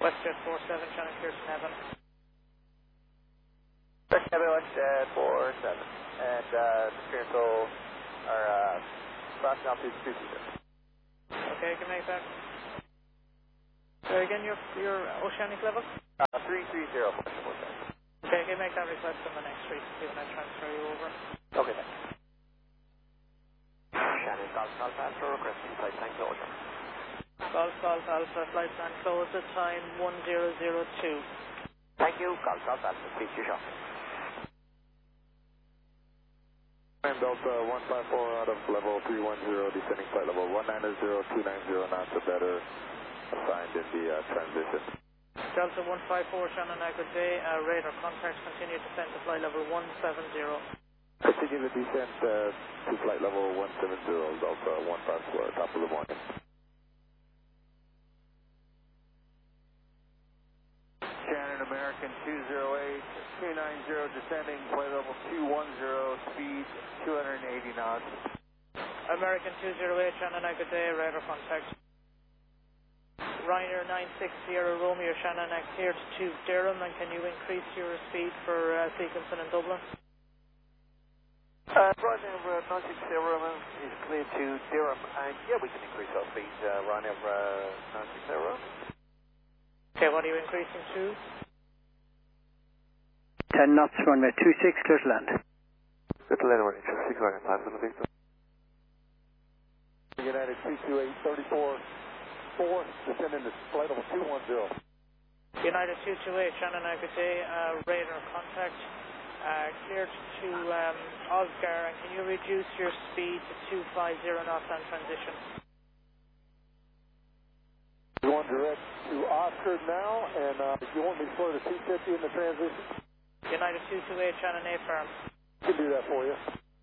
WestJet 47, Shannon Pearson Heaven. WestJet 47, and the control are crossing off these 2 seaters. Okay, can make that. Again, your oceanic level? 330. Okay, can make that request on the next street, see when I transfer you over. Okay, thanks. Shannon, Golf Alpha, requesting flight time closure. Golf Alpha, flight plan close at time 1002. Thank you, Golf Alpha, speak to you shortly. Delta 154 out of level 310, descending flight level 190-290 knots, a better assigned in the transition. Delta 154, Shannon, good day. Radar contacts, continue descent to flight level 170. Continue the descent to flight level 170, Delta 154, top of the morning. Shannon, American 208, 290, descending, flight level 210, speed 280 knots. American 208, Shannon, good day. Radar contact. Ryanair 96 Sierra Romeo, Shannon, cleared to Durham, and can you increase your speed for Sequenson and Dublin? Ryanair 96 Sierra Romeo is cleared to Durham, and yeah, we can increase our speed, Ryanair 96 Sierra Romeo. Okay, what are you increasing to? 10 knots, runway 26, clear to land. Little anywhere, 6 Ryanair 5, little Victor. United 228, 34, descending to flight level 210. United 228, Shannon, good day. Radar contact. Cleared to Oscar, and can you reduce your speed to 250 knots on transition? Going direct to Oscar now, and you want me to slow to 250 in the transition? United 228, Shannon A firm. Can do that for you.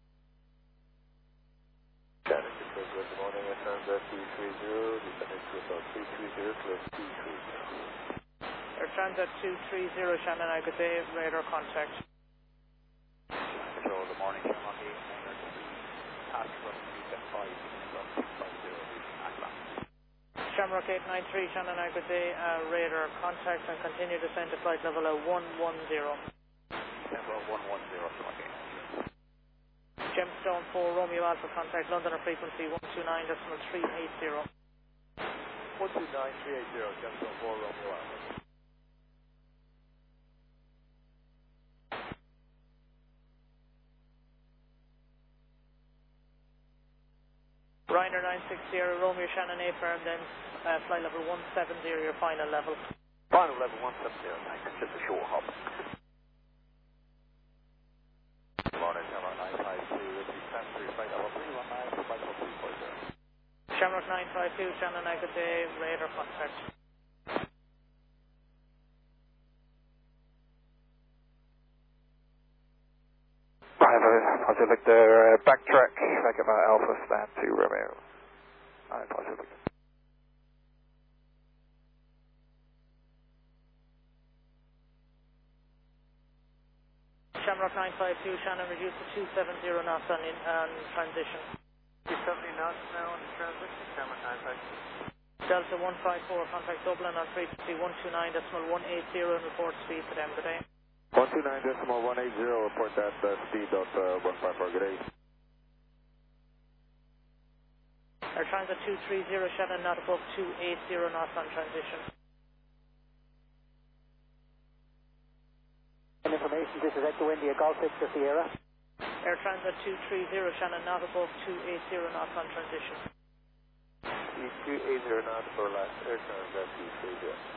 Shannon, good morning, Air Transat 230, descending to about 330, close 230. Air Transat 230, Shannon, good day. Radar contact. Control, good morning, Shannon, the 893, pass from 375, 250, Ackland. Shamrock 893, Shannon, good day. Radar contact, and continue descent to flight level 110. Central 110, Shamrock 893. Gemstone 4 Romeo Alpha contact, Londoner frequency 129.380. 129.380, Gemstone 4 Romeo Alpha. Ryanair 96 Sierra Romeo, Shannon A firm, then flight level 170, your final level. Final level 170, thanks, just a short hop. Good morning, Shamrock 952, descent to flight level 319, flight level 340. Shamrock 952, Shannon, good day. Radar contact. Roger, Victor, backtrack, back at my Alpha, stand to Romeo. Roger, Victor. Shamrock 952, Shannon, reduce to 270 knots on transition. 270 knots now on the transition, Shamrock 952. Delta 154, contact Dublin on frequency 129.180 and report speed to them, good day. 129.180, report that speed of 154, good day. Air Transat 230, Shannon, not above 280 knots on transition. Information, this is Echo India, Golf Victor Sierra. Air Transat 230, Shannon, not above 280 knots on transition. 280 knots for last Air Transat 230.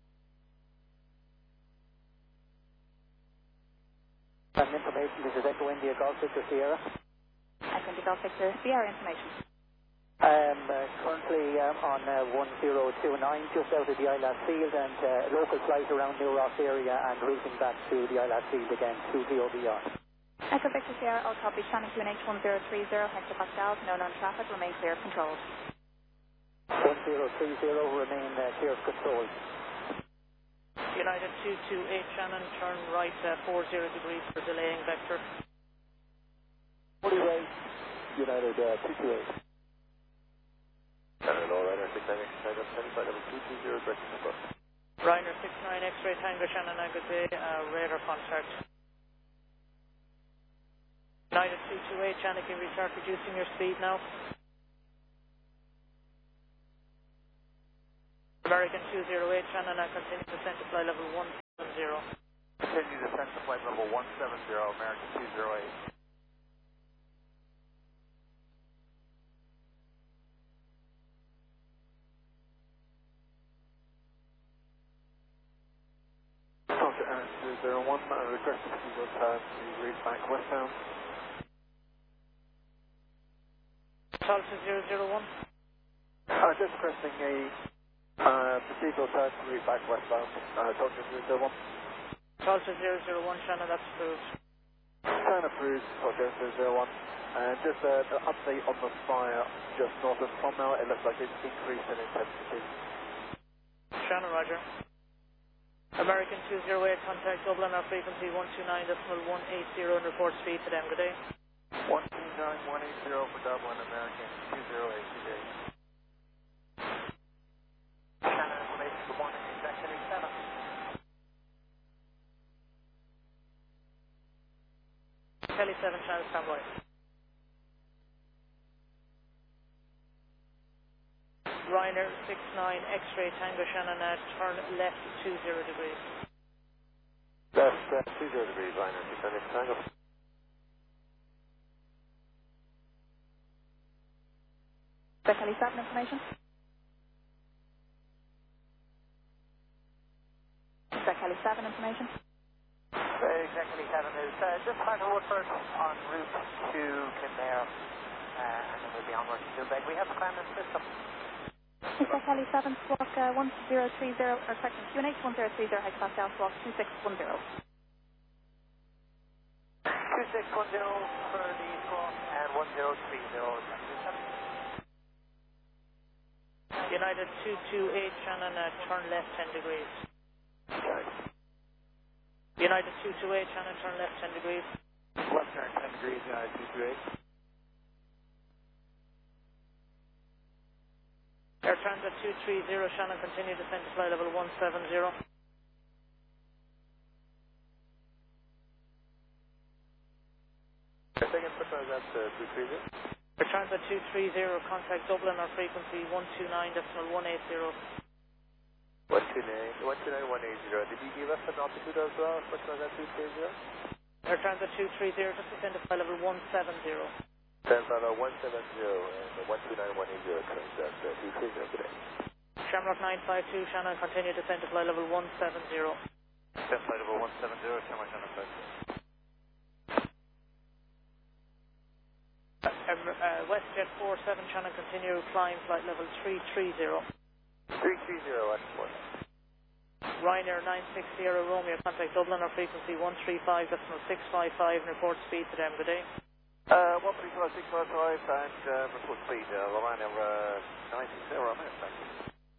Information, this is Echo India, Golf Victor Sierra. Echo India, Golf Victor Sierra information. Currently on 1029, just out of the Islas field, and local flight around New Ross area and routing back to the Islas field again to VOBR. Echo Victor Sierra, all copy, Shannon QNH 1030, hectopascals, no known traffic, remain clear of control. 1030, remain clear of control. United 228, Shannon, turn right 40 degrees for delaying vector. 40 right, United 228. Hello, Ryanair 698, flight level 220, direction above. Ryanair 69 X-ray Tango Shannon, good day, radar contact. United 228 Shannon, can you start reducing your speed now? American 208 Shannon, continue descent to flight level 170. Continue descent to flight level 170, American 208. Delta 201, requesting to reach back westbound. Delta 001. Just requesting a Pacifico turn to reach back westbound. Delta 001. Delta 001 Shannon, that's approved. Turn approved, Delta 001. And just an update on the fire just north of Clonmel. It looks like it's increased in intensity. Shannon, roger. American 208, contact Dublin, our frequency 129.180 and report speed to them. Good day. 129.180 for Dublin, American 208, good day. Shannon, information, good morning, exact Kelly 7. Kelly 7, Shannon, standby. Ryanair 69 X-ray Tango Shannon, turn left 20 degrees. Left 20 degrees, Ryanair 69 X Tango. Kelly 7 information. Kelly 7 information. Exactly 7 is just part of Woodford en route to Kinnair, and then we'll be onwards to Beg. We have a plan in the system. Kelly 7, squawk 1030, or correction, QNH 1030, hectopascal, squawk 2610. 2610 for the squawk and 1030. United 228 Shannon, turn left 10 degrees. United 228 Shannon, turn left 10 degrees. Left turn 10 degrees, United 228. Air Transat 230 Shannon, continue descent to flight level 170. Second, put that 230. Air Transat 230, contact Dublin, our frequency 129.180. 129.180. Did you give us an altitude as well? Put that 230. Air Transat 230, just descend to flight level 170. Transat 170 and 129.180, Transat 230 today. Shamrock 952 Shannon, continue descent to flight level 170. Descent flight level 170, Shamrock 952. WestJet 47 Shannon, continue climb flight level 330. 330, Westport. Ryanair 96 Sierra Romeo, contact Dublin, our frequency 135.655 and report speed to them. Good day. 135.655 and report speed, Ryanair 96 Sierra Romeo, thank you.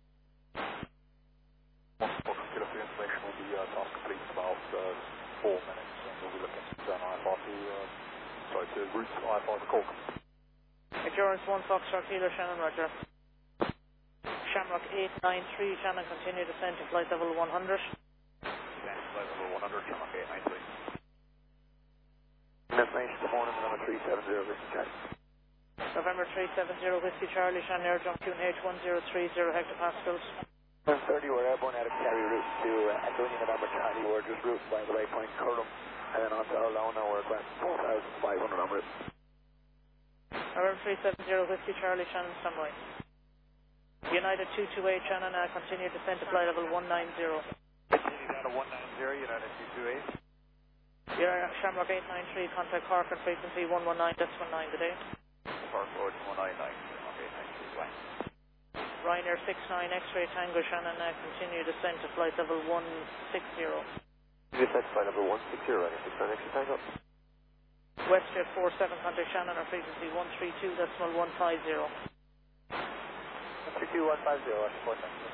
1 kilo for information will be task complete in about 4 minutes, and we'll be looking to turn IFR to route IFR to Cork. Endurance 1 Foxtrot Kilo Shannon, roger. Shamrock 893 Shannon, continue descent to flight level 100. Descent flight level 100, Shamrock 893. Information, good morning, number 370, Whiskey Charlie. November 370 Whiskey Charlie, Shannon, Air Jump QNH 1030 hectopascals. 130, we're airborne out of Kerry route to Anthony November Charlie. We're just routed by the waypoint Curram, and then on to Arlona, we're request 4,500 on route. November 370 Whiskey Charlie, Shannon, standby. United 228 Shannon, continue descent to flight level 190. Continue down to 190, United 228. Shamrock 893, contact Cork and frequency 119.19 today. Cork Road 199, Shamrock 893, fine. Ryanair 69 X-ray Tango Shannon, continue descent to flight level 160. Descent to flight level 160, Ryanair 69 X-ray Tango. WestJet 47, contact Shannon, our frequency 132.150. 132.150, Westport, thank you.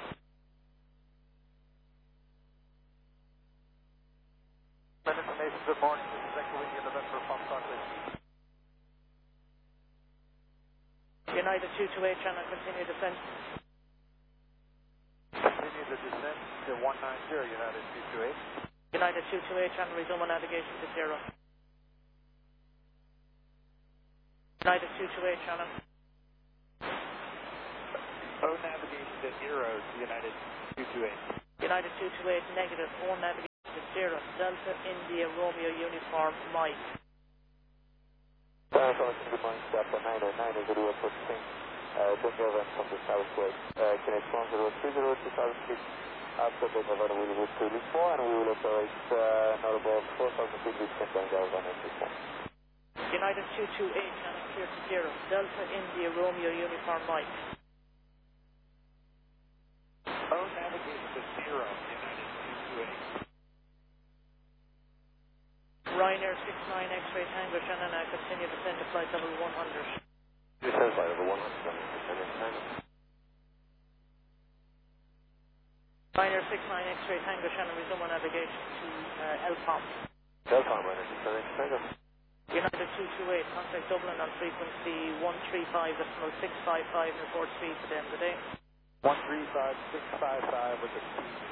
Information, good morning. This is Echo India November from Whiskey. United 228 Shannon, continue descent. Continue the descent to 190, United 228. United 228, channel resume on navigation to 0. United 228, channel. O navigation to 0, United 228. United 228, negative, O navigation to 0. Delta India Romeo Uniform Mike. Good morning, Delta 909 is the real first thing. Take over from the southwest. Connect 1030 2000 feet. After the Nevada will route to Lismore and we will operate not above 4,000 feet with 10 hours on Lismore. United 228, channel clear to 0. Delta India Romeo Uniform Mike. O navigation to 0, United 228. Ryanair 69 X-ray Tango, Shannon, continue descent to flight level 100. Descend flight level 100, descending Tango. Ryanair 69 X-ray Tango, Shannon, resume on navigation to LPOM. LPOM, Ryanair 69 Tango. United 228, contact Dublin on frequency 135.655 and report speed to the end of the day. 135.655 with the speed